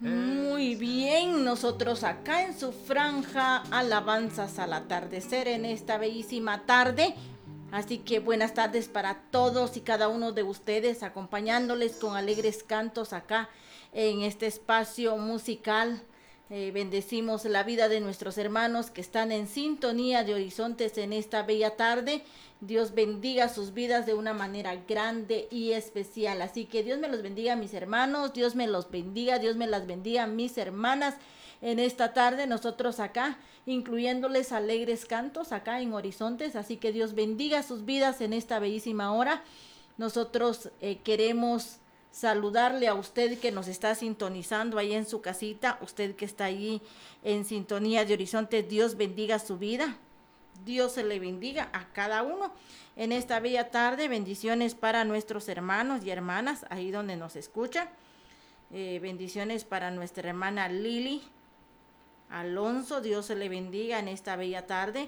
Muy bien, nosotros acá en su franja alabanzas al atardecer en esta bellísima tarde. Así que buenas tardes para todos y cada uno de ustedes, acompañándoles con alegres cantos acá en este espacio musical. Bendecimos la vida de nuestros hermanos que están en sintonía de Horizontes en esta bella tarde. Dios bendiga sus vidas de una manera grande y especial. Así que Dios me los bendiga, mis hermanos. Dios me los bendiga. Dios me las bendiga, mis hermanas. En esta tarde nosotros acá, incluyéndoles alegres cantos acá en Horizontes. Así que Dios bendiga sus vidas en esta bellísima hora. Nosotros queremos saludarle a usted que nos está sintonizando ahí en su casita, usted que está ahí en sintonía de Horizonte. Dios bendiga su vida, Dios se le bendiga a cada uno en esta bella tarde. Bendiciones para nuestros hermanos y hermanas ahí donde nos escuchan. Bendiciones para nuestra hermana Lili Alonso, Dios se le bendiga en esta bella tarde.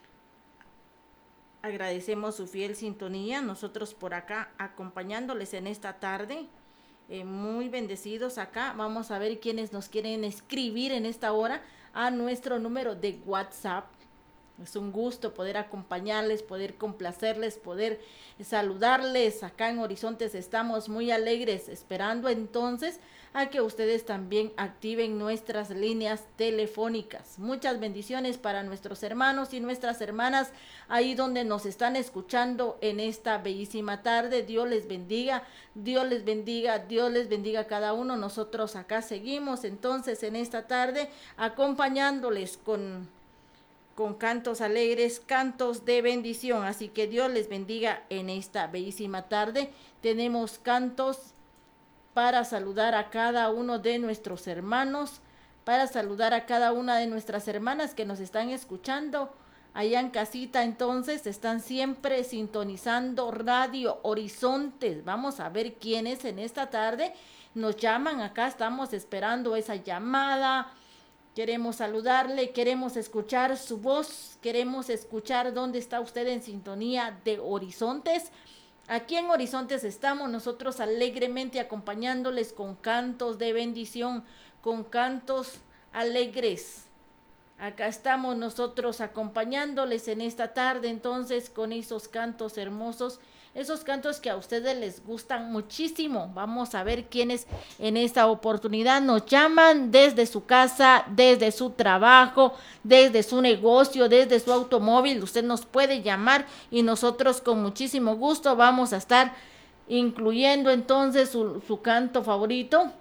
Agradecemos su fiel sintonía, nosotros por acá acompañándoles en esta tarde, muy bendecidos acá. Vamos a ver quiénes nos quieren escribir en esta hora a nuestro número de WhatsApp. Es un gusto poder acompañarles, poder complacerles, poder saludarles. Acá en Horizontes estamos muy alegres, esperando entonces a que ustedes también activen nuestras líneas telefónicas. Muchas bendiciones para nuestros hermanos y nuestras hermanas ahí donde nos están escuchando en esta bellísima tarde. Dios les bendiga, Dios les bendiga, Dios les bendiga a cada uno. Nosotros acá seguimos entonces en esta tarde acompañándoles con cantos alegres, cantos de bendición. Así que Dios les bendiga en esta bellísima tarde. Tenemos cantos para saludar a cada uno de nuestros hermanos, para saludar a cada una de nuestras hermanas que nos están escuchando allá en casita. Entonces están siempre sintonizando Radio Horizontes. Vamos a ver quiénes en esta tarde nos llaman. Acá estamos esperando esa llamada. Queremos saludarle, queremos escuchar su voz, queremos escuchar dónde está usted en sintonía de Horizontes. Aquí en Horizontes estamos nosotros alegremente acompañándoles con cantos de bendición, con cantos alegres. Acá estamos nosotros acompañándoles en esta tarde entonces con esos cantos hermosos, esos cantos que a ustedes les gustan muchísimo. Vamos a ver quiénes en esta oportunidad nos llaman desde su casa, desde su trabajo, desde su negocio, desde su automóvil. Usted nos puede llamar y nosotros con muchísimo gusto vamos a estar incluyendo entonces su canto favorito.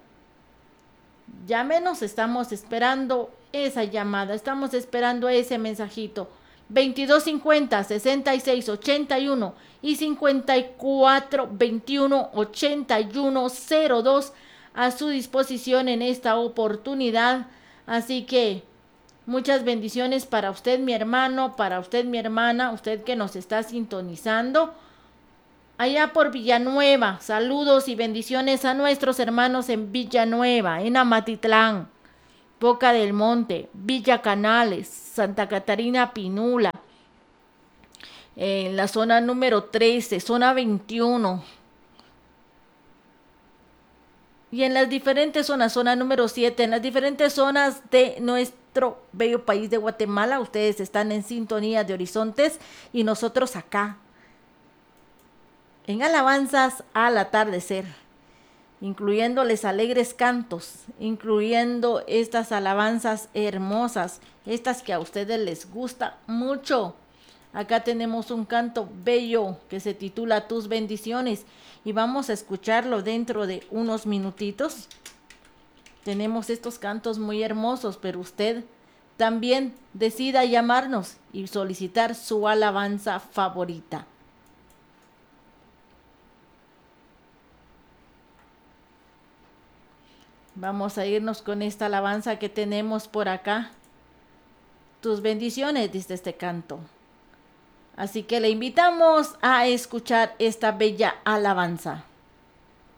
Llámenos, estamos esperando esa llamada, estamos esperando ese mensajito. 2250 66 81 y 54 21 81 02 a su disposición en esta oportunidad. Así que muchas bendiciones para usted, mi hermano, para usted, mi hermana, usted que nos está sintonizando allá por Villanueva. Saludos y bendiciones a nuestros hermanos en Villanueva, en Amatitlán, Boca del Monte, Villa Canales, Santa Catarina Pinula, en la zona número 13, zona 21. Y en las diferentes zonas, zona número 7, en las diferentes zonas de nuestro bello país de Guatemala, ustedes están en sintonía de Horizontes y nosotros acá, en alabanzas al atardecer, incluyéndoles alegres cantos, incluyendo estas alabanzas hermosas, estas que a ustedes les gusta mucho. Acá tenemos un canto bello que se titula Tus bendiciones y vamos a escucharlo dentro de unos minutitos. Tenemos estos cantos muy hermosos, pero usted también decida llamarnos y solicitar su alabanza favorita. Vamos a irnos con esta alabanza que tenemos por acá. Tus bendiciones, dice este canto. Así que le invitamos a escuchar esta bella alabanza.